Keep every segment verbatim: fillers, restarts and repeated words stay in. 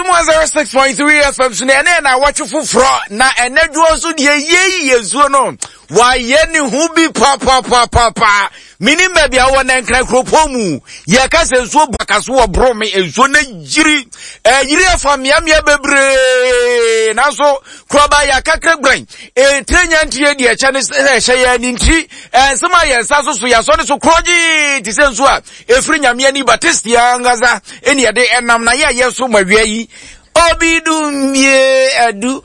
one oh six point three F M so na na watch fufro na enedwo so de yeyi yezuo no wa ye ni hu bi pa pa pa pa pa mini baby a wona nkra kropomu ye ka se nsuo bakaso wo brome ensuo na jiri eh yiri afamia mia bebre na so kroba ya kakra gran e trenya ntie de echa ne hye ya ni nti ensema ye nsa so so ya so ne so kroji ti se nsuo a efri nyame ani batistia ngaza eni ye de enam na ye ye so mawie yi obidu mie adu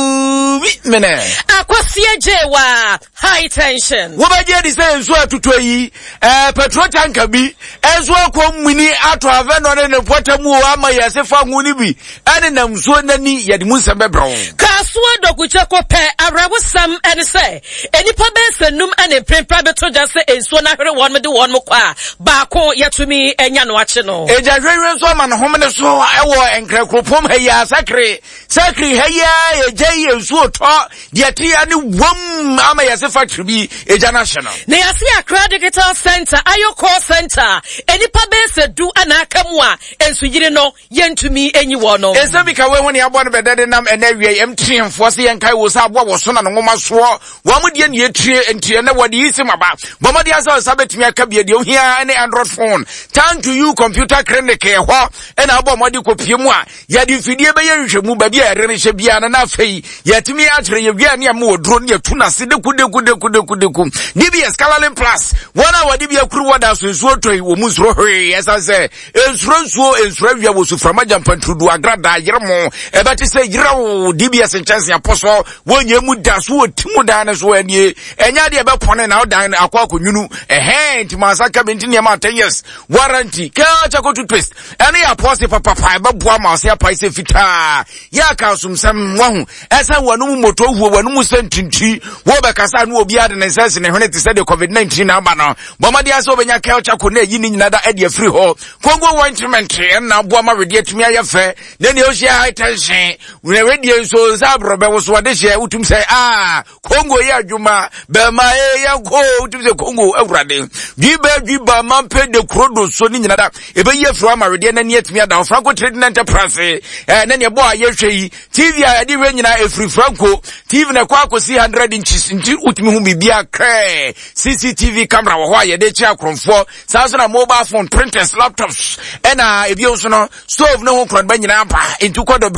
kubi mene akwasie jewa high tension wo ba je di se nso atutu yi eh petrol tanker bi enso akọ muni ato ave no ne potamu o ama yese fa hu ni bi ene nam so nani ye di musa bebro kaso dokuche ko pe awrawosam ene se enipa bensanum ene prempra beto ja se enso na hwere won me de won mo kwa ba ko yetumi enya no ache no eja hwere nso ma no homne so ewo enkrakropom ya sakre sakre haya eje enso to de tia ni wom ama yese factory bi eja national na yase Accra Digital Center ayo call center enipa bense du anaka mu a enso yire no yentumi enyi wo no ese bi ka we ho ne abo no bedede nam enawie em triemfo se yenkai wo sa abo wo so na no ngoma so wo mo de ne etrie entie na wode yisi maba bo mo de asa sa betumi aka bia de ohia ne Android phone thank to you computer clinic e ho e na abo mo de kopie mu a ya de fidie be ye hwehwemu ba bia ere ne hye bia na na afei yatimi akyere ye bia ne am wo dro ne atuna se de kude kude kude kude kum D B S Calalin Plus wana wadi bia kuru wada so nsuo toyi wo mu suro hwe esa se ensuro nsuo ensuro wia wo suframa jampantrudu agrada yeremo e ba ti se yirawo D B S chance aposo wonye mu da so otimu da na so anie enya de be pone na odan akwa akonwunu ehe ntimasa ka benti ne ma ten years warranty ka chakotu twist ene ya pose papa pa ba bua ma se pa se fita ya ka sumsam wahu esa wanu moto huo wanu mu sentinti wo be kasa no obi ade ne sense ne hwene ti se de covid nineteen na ba no bomade aso benya ka chako na yi ni nyina da ade free ho kongo ointment na bua ma wedi atumi ayefe ne ne ohia high tension we wedi so zabro be wo so de hye utum se ah kongo ya adwuma be ma e ya ko utum se kongo awurade bi ba bi ba mampe de krodo so ni nyina da e be ye free ma wedi na ne atumi ada Franco Trading Enterprise eh ne ne bo aye hwe yi T V a de we nyina e free Franco T V na kwa akosi one hundred inches nti utumi hu bibia kre C C T V camera wo ho aye de chia kromfo sanso na mobile phone printers laptops ena ebi so no stove no ho kron ba nyina ba nti kodo